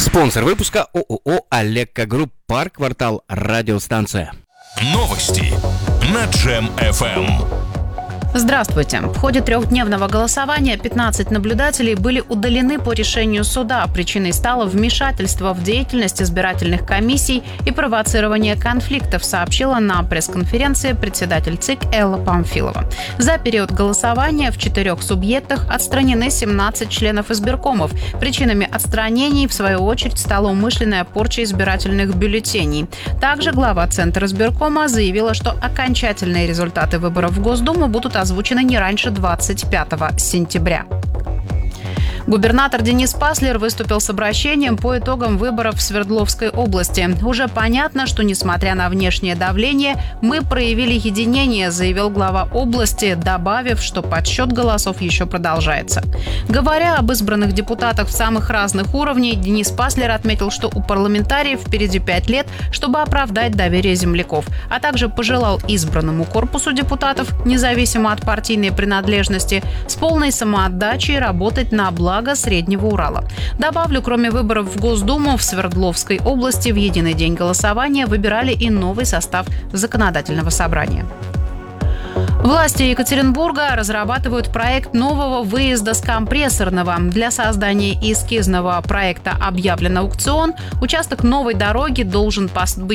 Спонсор выпуска ООО «Алекко Групп», парк, квартал, радиостанция. Новости на Джем FM. Здравствуйте. В ходе трехдневного голосования 15 наблюдателей были удалены по решению суда. Причиной стало вмешательство в деятельность избирательных комиссий и провоцирование конфликтов, сообщила на пресс-конференции председатель ЦИК Элла Памфилова. За период голосования в 4 субъектах отстранены 17 членов избиркомов. Причинами отстранений, в свою очередь, стала умышленная порча избирательных бюллетеней. Также глава Центра избиркома заявила, что окончательные результаты выборов в Госдуму будут озвучены не раньше 25 сентября. Губернатор Денис Паслер выступил с обращением по итогам выборов в Свердловской области. «Уже понятно, что, несмотря на внешнее давление, мы проявили единение», заявил глава области, добавив, что подсчет голосов еще продолжается. Говоря об избранных депутатах в самых разных уровнях, Денис Паслер отметил, что у парламентариев впереди 5 лет, чтобы оправдать доверие земляков, а также пожелал избранному корпусу депутатов, независимо от партийной принадлежности, с полной самоотдачей работать на благо Среднего Урала. Добавлю, кроме выборов в Госдуму, в Свердловской области в единый день голосования выбирали и новый состав законодательного собрания. Власти Екатеринбурга разрабатывают проект нового выезда с Компрессорного. Для создания эскизного проекта объявлен аукцион. Участок новой дороги должны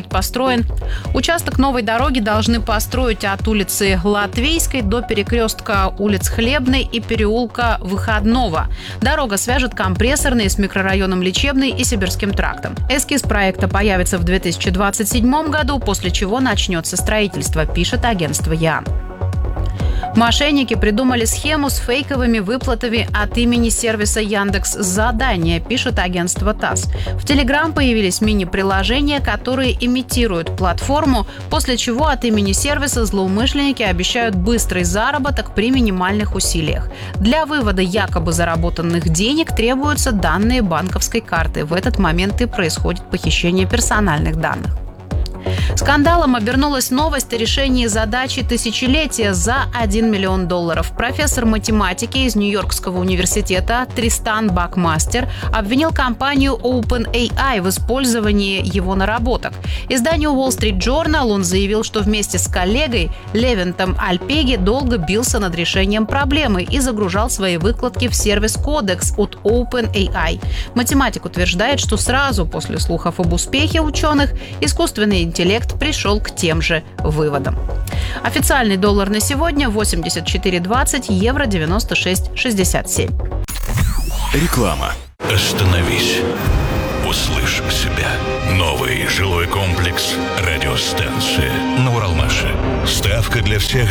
построить от улицы Латвийской до перекрестка улиц Хлебной и переулка Выходного. Дорога свяжет Компрессорный с микрорайоном Лечебный и Сибирским трактом. Эскиз проекта появится в 2027 году, после чего начнется строительство, пишет агентство ЯН. Мошенники придумали схему с фейковыми выплатами от имени сервиса Яндекс.Задания, пишет агентство ТАСС. В Telegram появились мини-приложения, которые имитируют платформу, после чего от имени сервиса злоумышленники обещают быстрый заработок при минимальных усилиях. Для вывода якобы заработанных денег требуются данные банковской карты. В этот момент и происходит похищение персональных данных. Скандалом обернулась новость о решении задачи тысячелетия за $1 миллион. Профессор математики из Нью-Йоркского университета Тристан Бакмастер обвинил компанию OpenAI в использовании его наработок. Изданию Wall Street Journal он заявил, что вместе с коллегой Левентом Альпеги долго бился над решением проблемы и загружал свои выкладки в сервис Codex от OpenAI. Математик утверждает, что сразу после слухов об успехе ученых искусственный интеллект пришел к тем же выводам. Официальный доллар на сегодня 84.20, евро 96.67. Реклама. Остановись. Услышь себя. Новый жилой комплекс «Радиостанция» на Уралмаше. Ставка для всех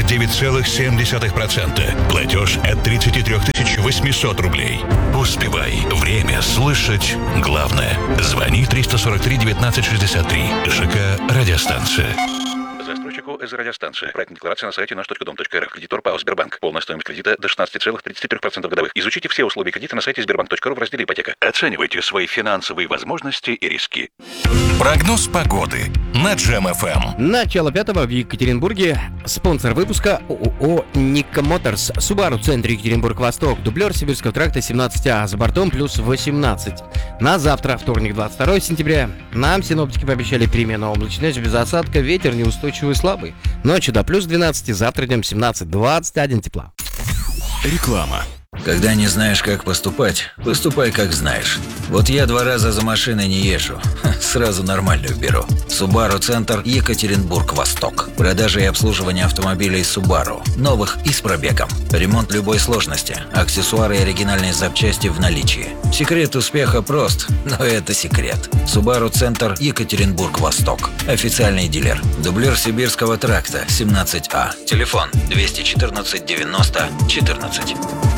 9,7%. Платеж от 33 800 рублей. Успевай. Время слышать главное. Звони 343 19 63. ЖК «Радиостанция». Застройщику из радиостанции. Проектная декларация на сайте наш.дом.рф. Кредитор ПАО «Сбербанк». Полная стоимость кредита до 16,33% годовых. Изучите все условия кредита на сайте sberbank.ru в разделе «Ипотека». Оценивайте свои финансовые возможности и риски. Прогноз погоды на Джем FM. Начало 5-го в Екатеринбурге. Спонсор выпуска ООО «Никко Моторс». Subaru, центр Екатеринбург-Восток. Дублер Сибирского тракта 17А. За бортом плюс 18. На завтра, вторник, 22 сентября. Нам синоптики пообещали перемену облачность без осадка. Ветер неустойчивый слабый. Ночью до плюс 12, завтра днем 17-21 тепла. Реклама. Когда не знаешь, как поступать, поступай, как знаешь. Вот я 2 раза за машиной не езжу. Сразу нормальную беру. Subaru Центр Екатеринбург-Восток. Продажа и обслуживание автомобилей Subaru. Новых и с пробегом. Ремонт любой сложности. Аксессуары и оригинальные запчасти в наличии. Секрет успеха прост, но это секрет. Subaru Центр Екатеринбург-Восток. Официальный дилер. Дублер Сибирского тракта 17А. Телефон 214 90 14.